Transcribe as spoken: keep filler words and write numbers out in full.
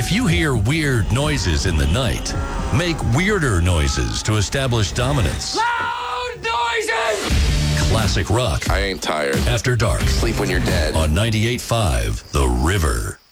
If you hear weird noises in the night, make weirder noises to establish dominance. Loud noises! Classic rock. I ain't tired. After dark. Sleep when you're dead. On ninety-eight point five, The River.